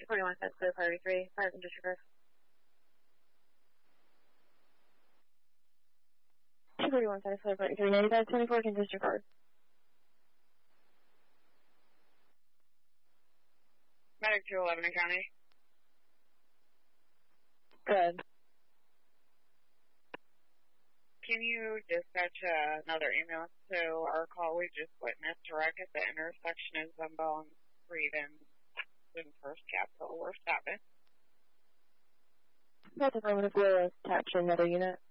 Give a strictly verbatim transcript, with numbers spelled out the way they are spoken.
two forty-one, that's clear, priority three, fire from disregard. two forty-one, that's clear, priority three, ninety-five twenty-four, can disregard. Medic two eleven in county. Good. Can you dispatch uh, another ambulance to our call? We just witnessed a wreck at the intersection of Zumbo and Reed and in First Capital. We're stopping. That's affirmative, we'll attach another unit.